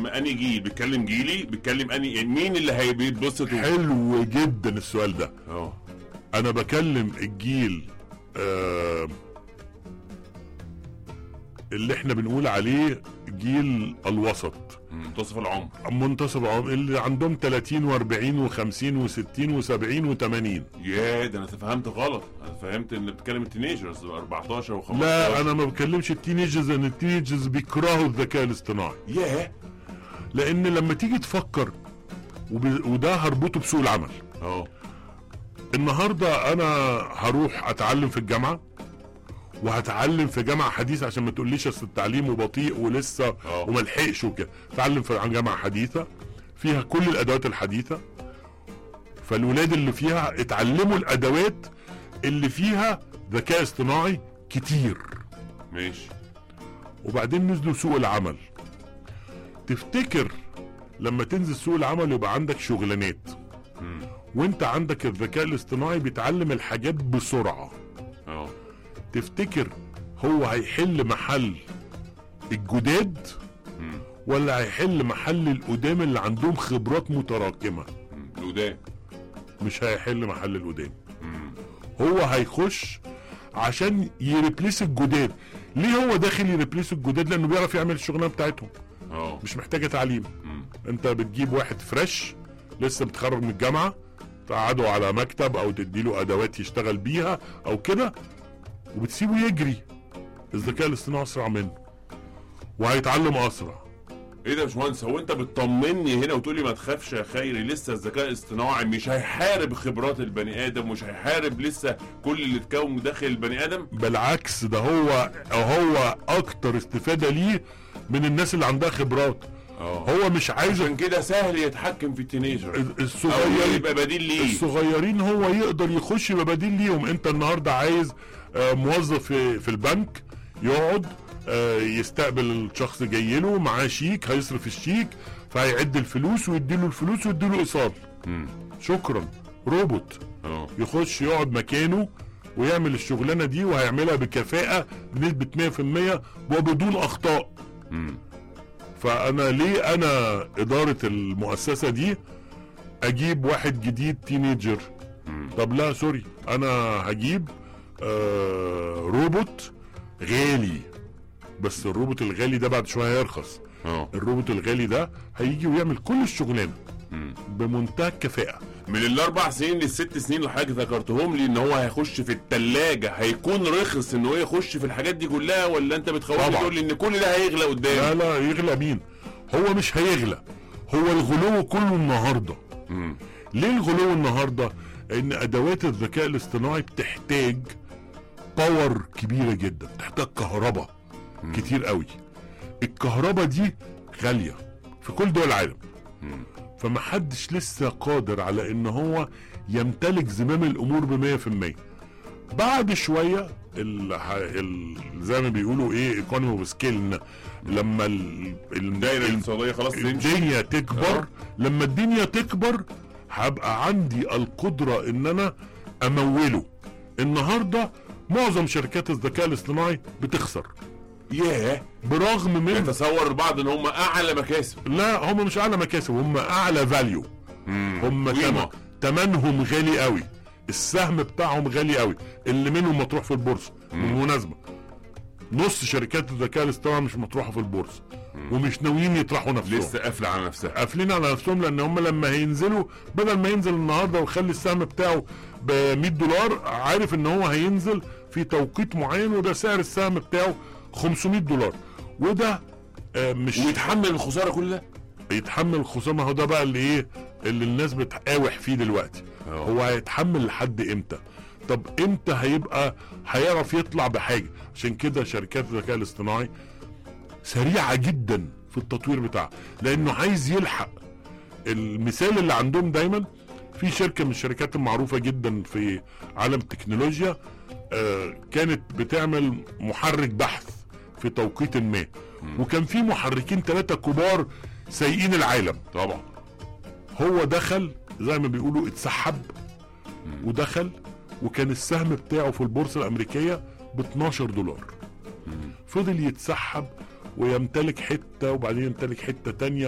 اني جيل؟ بيتكلم جيلي؟ بيتكلم اني يعني مين اللي هيتبسط؟ حلو جدا السؤال ده. اه انا بكلم الجيل اللي احنا بنقول عليه جيل الوسط، منتصف العمر. منتصف العمر، اللي عندهم 30 و40 و50 و60 و70 و80. ياه ده انا فهمت غلط، انا فهمت ان بتكلم التينيجرز 14 و15. لا انا ما بكلمش التينيجرز، لان التينيجرز بيكرهوا الذكاء الاصطناعي. ياه. لان لما تيجي تفكر وده هربطه بسوق العمل. النهارده انا هروح اتعلم في الجامعه، وهتعلم في جامعه حديثه، عشان ما تقوليش اصل التعليم بطيء ولسه وملحقش وكده. اتعلم في جامعه حديثه فيها كل الادوات الحديثه، فالولاد اللي فيها اتعلموا الادوات اللي فيها ذكاء اصطناعي كتير. ماشي. وبعدين نزلوا سوق العمل. تفتكر لما تنزل سوق العمل يبقى عندك شغلانات وانت عندك الذكاء الاصطناعي بيتعلم الحاجات بسرعة، تفتكر هو هيحل محل الجداد ولا هيحل محل القدام اللي عندهم خبرات متراكمة؟ القدام. مش هيحل محل القدام. هو هيخش عشان يريبليس الجداد. ليه هو داخل يريبليس الجداد؟ لانه بيعرف يعمل الشغلانه بتاعتهم. مش محتاجه تعليم. انت بتجيب واحد فريش لسه متخرج من الجامعه، تقعده على مكتب او تديله ادوات يشتغل بيها او كده، وبتسيبه يجري. الذكاء الاصطناعي اسرع منه وهيتعلم اسرع. ايه ده يا باشمهندس؟ هو انت بتطمني هنا وتقولي ما تخافش يا خيري، لسه الذكاء الاصطناعي مش هيحارب خبرات البني ادم، مش هيحارب لسه كل اللي اتكون داخل البني ادم؟ بالعكس، ده هو اكتر استفاده ليه من الناس اللي عندها خبرات. هو مش عايز، عشان كده سهل يتحكم في التينيجر. الصغيرين يبقى بديل ليه. الصغيرين هو يقدر يخش يبقى بديل ليهم. انت النهارده عايز موظف في البنك يقعد يستقبل الشخص جاي له معاه شيك، هيصرف الشيك فهيعد الفلوس ويديله الفلوس ويديله ايصال. شكرا. روبوت يخش يقعد مكانه ويعمل الشغلانه دي، وهيعملها بكفاءه بنسبه 100% وبدون اخطاء. فانا ليه انا اداره المؤسسه دي اجيب واحد جديد تينيجر؟ طب لا سوري، انا هجيب روبوت غالي، بس الروبوت الغالي ده بعد شويه هيرخص. الروبوت الغالي ده هيجي ويعمل كل الشغلانه بمنتهى الكفاءه. من ال4 سنين لل6 سنين اللي حضرتك ذكرتهم لي ان هو هيخش في الثلاجه، هيكون رخص ان هو يخش في الحاجات دي كلها، ولا انت بتخوفني تقول لي ان كل ده هيغلى قدام؟ لا لا، يغلى مين؟ هو مش هيغلى، هو الغلو كله النهارده. ليه الغلو النهارده؟ ان ادوات الذكاء الاصطناعي بتحتاج باور كبيره جدا، بتحتاج كهرباء كتير قوي. الكهرباء دي غاليه في كل دول العالم، فمحدش لسه قادر على ان هو يمتلك زمام الامور ب100%. بعد شويه زي ما بيقولوا ايه، ايكونومي اوف سكيل، لما الدايره الاقتصاديه خلاص الدنيا تكبر. لما الدنيا تكبر هبقى عندي القدره ان انا اموله. النهارده معظم شركات الذكاء الاصطناعي بتخسر. برغم من يتصور البعض ان هم اعلى مكاسب. لا، هم مش اعلى مكاسب، هم اعلى فاليو. هم تمنهم غالي قوي، السهم بتاعهم غالي قوي، اللي منهم مطروح في البورصه. بالمناسبه نص شركات الذكاء الاصطناعي مش مطروحه في البورصه، ومش ناويين يطرحوا نفسهم، لسه قافله على نفسها، قافلين على نفسهم. لان هم لما هينزلوا، بدل ما ينزل النهارده ويخلي السهم بتاعه ب$100، عارف ان هو هينزل في توقيت معين وده سعر السهم بتاعه $500، وده مش ويتحمل الخساره كلها. يتحمل الخساره. ما هو ده بقى اللي ايه، اللي الناس بتقاوح فيه دلوقتي. هو هيتحمل لحد امتى؟ طب امتى هيعرف يطلع بحاجه؟ عشان كده شركات الذكاء الاصطناعي سريعه جدا في التطوير بتاعها، لانه عايز يلحق. المثال اللي عندهم دايما في شركه من الشركات المعروفه جدا في عالم التكنولوجيا، كانت بتعمل محرك بحث في توقيت ما، وكان في محركين 3 كبار سايقين العالم. طبعا هو دخل زي ما بيقولوا اتسحب، ودخل وكان السهم بتاعه في البورصة الأمريكية ب$12. فضل يتسحب ويمتلك حتة وبعدين يمتلك حتة تانية